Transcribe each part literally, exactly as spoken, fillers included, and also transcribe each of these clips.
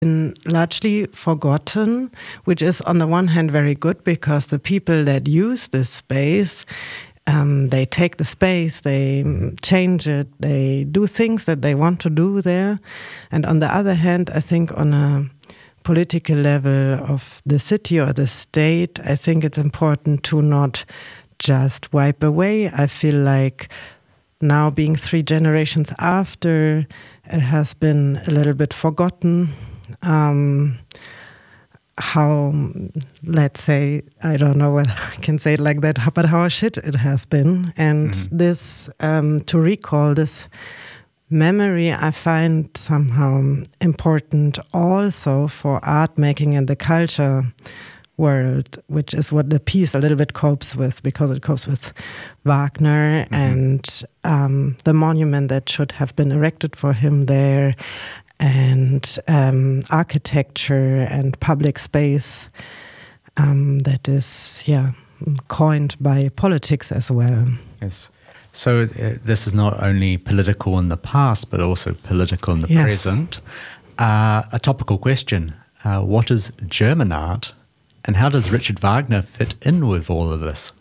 been largely forgotten, which is on the one hand very good because the people that use this space, um, they take the space, they change it, they do things that they want to do there. And on the other hand, I think on a political level of the city or the state, I think it's important to not just wipe away. I feel like now being three generations after, it has been a little bit forgotten. Um, how, let's say, I don't know whether I can say it like that, but how shit it has been. And mm-hmm. this, um, to recall this memory, I find somehow important also for art making in the culture world, which is what the piece a little bit copes with, because it copes with Wagner mm-hmm. and um, the monument that should have been erected for him there, and um, architecture and public space um, that is, yeah, coined by politics as well. Yes. So uh, this is not only political in the past, but also political in the yes. present. Uh, a topical question. Uh, what is German art, and how does Richard Wagner fit in with all of this?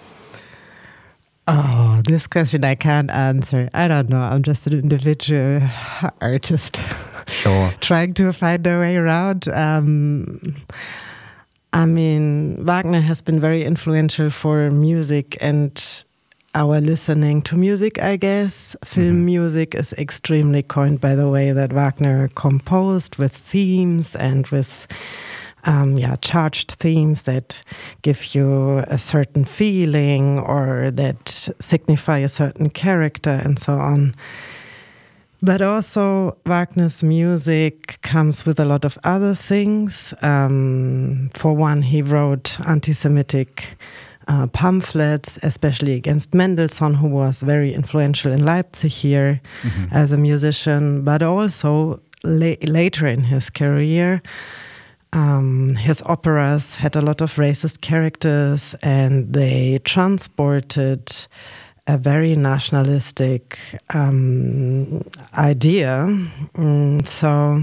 Oh, this question I can't answer. I don't know. I'm just an individual artist. Sure. Trying to find a way around. Um, I mean, Wagner has been very influential for music and our listening to music, I guess. Film mm-hmm. music is extremely coined by the way that Wagner composed, with themes and with Um, yeah, charged themes that give you a certain feeling or that signify a certain character and so on. But also Wagner's music comes with a lot of other things. Um, for one, he wrote anti-Semitic uh, pamphlets, especially against Mendelssohn, who was very influential in Leipzig here mm-hmm. as a musician, but also la- later in his career, Um, his operas had a lot of racist characters, and they transported a very nationalistic um, idea. Mm, so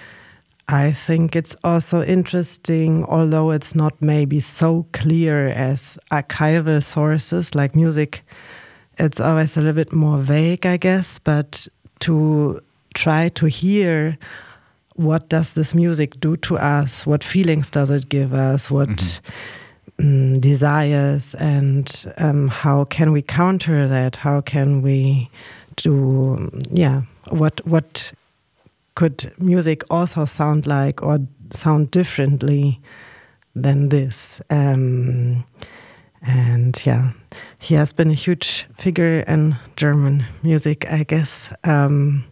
I think it's also interesting, although it's not maybe so clear as archival sources like music, it's always a little bit more vague, I guess, but to try to hear what does this music do to us? What feelings does it give us? What mm-hmm. um, desires? And um, how can we counter that? How can we do, yeah, what what could music also sound like or sound differently than this? Um, and yeah, he has been a huge figure in German music, I guess. Um,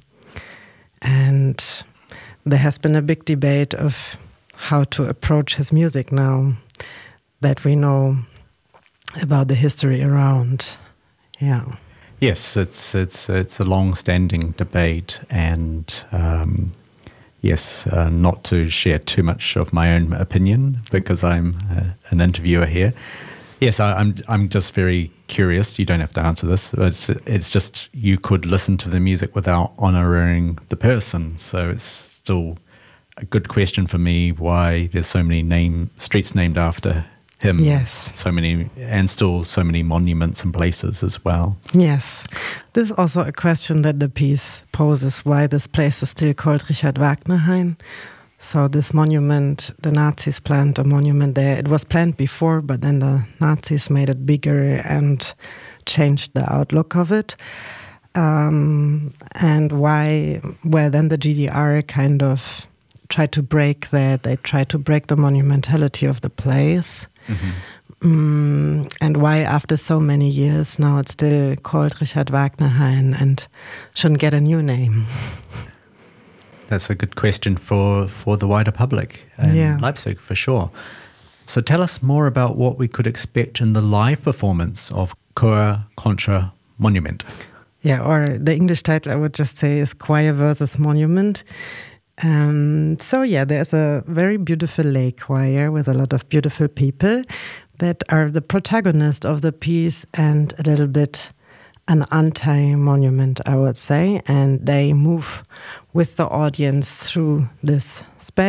and there has been a big debate of how to approach his music now that we know about the history around. Yeah. Yes, it's it's it's a long-standing debate, and um, yes, uh, not to share too much of my own opinion because I'm uh, an interviewer here. Yes, I, I'm I'm just very curious. You don't have to answer this. It's it's just you could listen to the music without honouring the person, so it's still a good question for me why there's so many name streets named after him. Yes. So many, and still so many monuments and places as well. Yes. This is also a question that the piece poses, why this place is still called Richard Wagner Hain. So this monument, the Nazis planned a monument there. It was planned before, but then the Nazis made it bigger and changed the outlook of it. Um, and why, well, then the G D R kind of tried to break that. They tried to break the monumentality of the place. Mm-hmm. Um, and why, after so many years, now it's still called Richard Wagner Hain and shouldn't get a new name. That's a good question for, for the wider public in yeah. Leipzig, for sure. So tell us more about what we could expect in the live performance of Chor contra Monument. Yeah, or the English title I would just say is Choir versus Monument. Um, so yeah, there's a very beautiful lay choir with a lot of beautiful people that are the protagonist of the piece and a little bit an anti-monument, I would say, and they move with the audience through this space.